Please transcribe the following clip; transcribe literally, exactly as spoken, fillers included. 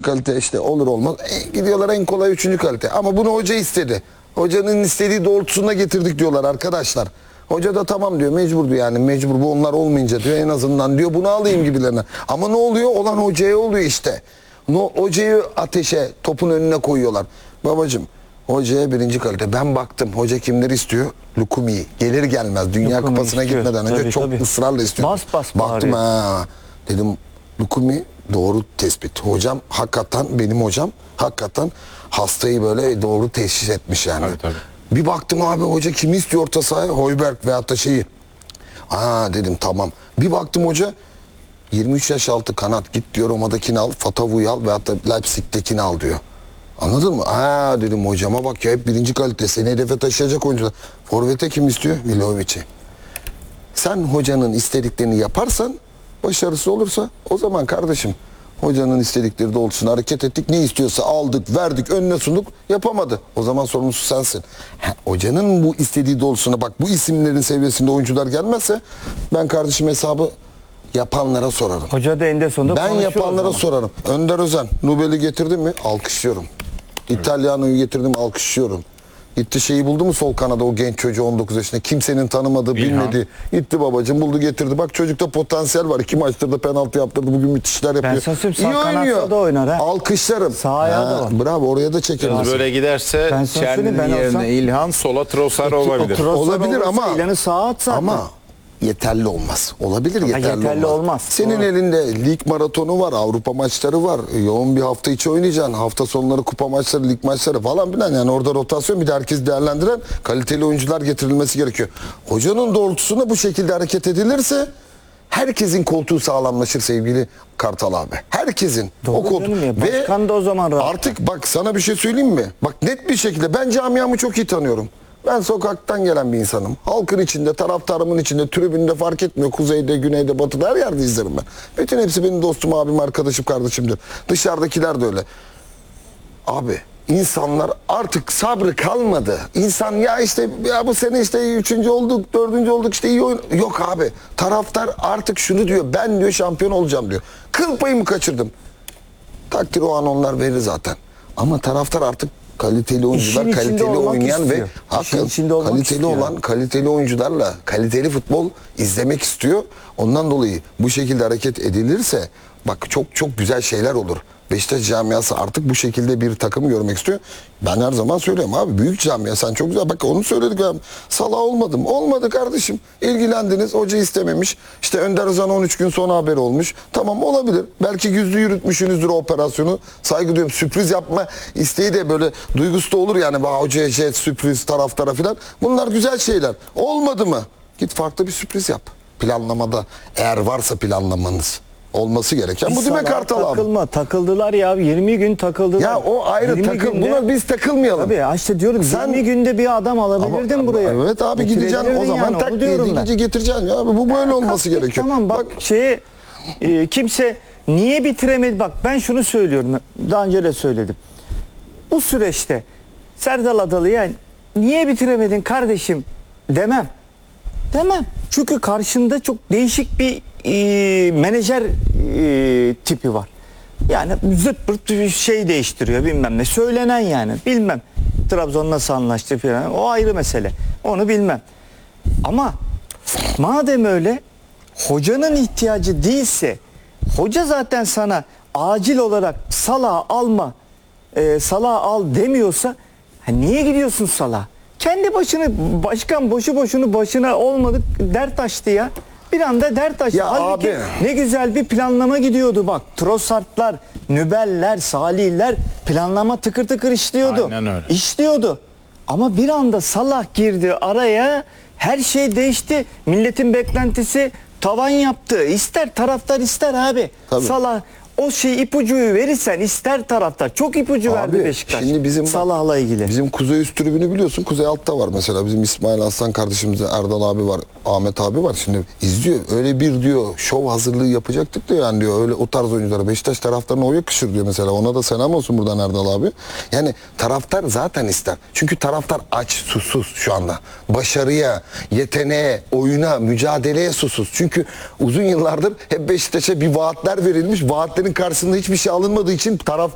kalite işte olur olmaz. E, gidiyorlar en kolay üçüncü kalite. Ama bunu hoca istedi. Hocanın istediği doğrultusunda getirdik diyorlar arkadaşlar. Hoca da tamam diyor, mecburdu yani, mecbur, bu onlar olmayınca diyor, en azından diyor bunu alayım gibilerine. Ama ne oluyor? Olan hocaya oluyor işte. No, hocayı ateşe, topun önüne koyuyorlar. Babacım, hocaya birinci kalite. Ben baktım hoca kimleri istiyor? Lukumi'yi. Gelir gelmez Dünya Lukumi Kupası'na istiyor. gitmeden önce Tabii, çok tabii. ısrarla istiyor. Bas bas Baktım bağırıyor. ha. Dedim Lukumi doğru tespit. Hocam hakikaten, benim hocam hakikaten hastayı böyle doğru teşhis etmiş yani. Tabii, tabii. Bir baktım abi, hoca kimi istiyor orta sahaya? Højbjerg veyahut da şeyi. Aa dedim tamam. Bir baktım hoca yirmi üç yaş altı kanat, git diyor Roma'dakini al, Fatavu'yu al veyahut da Leipzig'tekini al diyor. Anladın mı? Aa dedim hocama bak ya, hep birinci kalite, seni hedefe taşıyacak oyuncular. Forvet'e kim istiyor? Milovic'i. Sen hocanın istediklerini yaparsan, başarısı olursa, o zaman kardeşim hocanın istedikleri doğrultusunda hareket ettik. Ne istiyorsa aldık, verdik, önüne sunduk. Yapamadı. O zaman sorumlusu sensin. Ha, hocanın bu istediği doğrultusunda, bak bu isimlerin seviyesinde oyuncular gelmezse, ben kardeşim hesabı yapanlara sorarım. Hoca da eninde sonunda Ben konuşuyor o yapanlara zaman. sorarım. Önder Özen, Nubel'i getirdi mi? Alkışlıyorum. İtalyano'yu getirdim, alkışlıyorum. Gitti şeyi buldu mu sol kanada, o genç çocuğu on dokuz yaşında, kimsenin tanımadığı, İlhan. bilmediği. Gitti babacığım, buldu getirdi. Bak çocukta potansiyel var. İki maçtır da penaltı yaptırdı. Bugün müthişler yapıyor. Ben sana söyleyeyim, sağ İyi kanatta oynuyor. da oynar ha. Alkışlarım. Sağ ayağı da var. Bravo, oraya da çekemez. Böyle giderse Ben sana söyleyeyim, Çerni'nin ben yerine olsam- İlhan, sola Trossard olabilir. Trossard Olabilir olursa ama- İlhan'ı sağa at zaten. Ama yeterli olmaz. Olabilir, yeterli, yeterli olmaz. olmaz. Senin Doğru. elinde lig maratonu var, Avrupa maçları var. Yoğun bir hafta içi oynayacaksın. Hafta sonları kupa maçları, lig maçları falan filan. Yani orada rotasyon, bir de herkes değerlendiren kaliteli oyuncular getirilmesi gerekiyor. Hocanın doğrultusunda bu şekilde hareket edilirse herkesin koltuğu sağlamlaşır sevgili Kartal abi. Herkesin. Doğru o koltuğu. canım ya, başkan da o zaman rahat. Artık bak sana bir şey söyleyeyim mi? Bak net bir şekilde ben camiamı çok iyi tanıyorum. Ben sokaktan gelen bir insanım. Halkın içinde, taraftarımın içinde, tribünde fark etmiyor. Kuzeyde, güneyde, batıda her yerde izlerim ben. Bütün hepsi benim dostum, abim, arkadaşım, kardeşimdir. Dışarıdakiler de öyle. Abi insanlar artık sabrı kalmadı. İnsan ya işte ya bu sene işte üçüncü olduk, dördüncü olduk, işte iyi oyun. Yok abi. Taraftar artık şunu diyor. Ben diyor şampiyon olacağım diyor. Kıl payımı kaçırdım. Takdir o an onlar verir zaten. Ama taraftar artık kaliteli oyuncular, İşin içinde kaliteli olmak oynayan istiyor. ve İşin hakikaten içinde olmak kaliteli istiyor. olan, kaliteli oyuncularla kaliteli futbol izlemek istiyor. Ondan dolayı bu şekilde hareket edilirse bak çok çok güzel şeyler olur. Beşiktaş camiası artık bu şekilde bir takım görmek istiyor. Ben her zaman söylüyorum abi, büyük camia, sen çok güzel, bak onu söyledik abi. Salah olmadı mı? Olmadı kardeşim. İlgilendiniz, hoca istememiş. İşte Önder Özen on üç gün sonra haberi olmuş. Tamam, olabilir. Belki gizli yürütmüşsünüzdür o operasyonu. Saygı duyuyorum. Sürpriz yapma isteği de böyle duygusu da olur yani. Bah, hocaya jet, sürpriz, taraftara filan. Bunlar güzel şeyler. Olmadı mı? Git farklı bir sürpriz yap. Planlamada, eğer varsa planlamanız olması gereken. Bu değil mi Salah Kartal abi? takılma. Takıldılar ya. yirmi gün takıldılar. Ya o ayrı, yirmi takıl. günde- Buna biz takılmayalım. Tabii ya işte diyorum, Sen- yirmi günde bir adam alabilirdin Ama- buraya. Evet abi, gideceksin o Getirebilirdin zaman yani, tak onu diye diyorum ben. gece getireceksin ya. Bu böyle olması Kalk, gerekiyor. Tamam bak, şeye e, kimse niye bitiremedi, bak ben şunu söylüyorum, daha önce de söyledim. Bu süreçte Serdal Adalı'ya niye bitiremedin kardeşim demem. Demem. Çünkü karşında çok değişik bir e, menajer e, tipi var. Yani zırt pırt bir şey değiştiriyor bilmem ne. Söylenen yani bilmem. Trabzon nasıl anlaştı falan, o ayrı mesele. Onu bilmem. Ama madem öyle, hocanın ihtiyacı değilse, hoca zaten sana acil olarak Salah'ı alma, e, Salah'ı al demiyorsa, ha niye gidiyorsun Salah'a? Kendi başını, başkan boşu boşunu başına olmadık dert açtı ya. Bir anda dert açtı. Ya Halbuki abi. ne güzel bir planlama gidiyordu bak. Trossardlar, Nübeller, Salihler planlama tıkır tıkır işliyordu. Aynen öyle. İşliyordu. Ama bir anda Salah girdi araya, her şey değişti. Milletin beklentisi tavan yaptı. İster taraftar ister abi. Tabii. Salah o şey ipucuyu verirsen ister taraftar. Çok ipucu verdi Abi, Beşiktaş. şimdi bizim Salah'la ilgili. Bizim Kuzey Üst tribünü biliyorsun. Kuzey altta var mesela. Bizim İsmail Aslan kardeşimiz, Erdal abi var. Ahmet abi var. Şimdi izliyor. Öyle bir diyor şov hazırlığı yapacaktık da yani diyor. Öyle o tarz oyunculara. Beşiktaş taraftarına o yakışır diyor mesela. Ona da selam olsun buradan Erdal abi. Yani taraftar zaten ister. Çünkü taraftar aç, susuz şu anda. Başarıya, yeteneğe, oyuna, mücadeleye susuz. Çünkü uzun yıllardır hep Beşiktaş'a bir vaatler verilmiş. Vaatlerin karşısında hiçbir şey alınmadığı için taraftar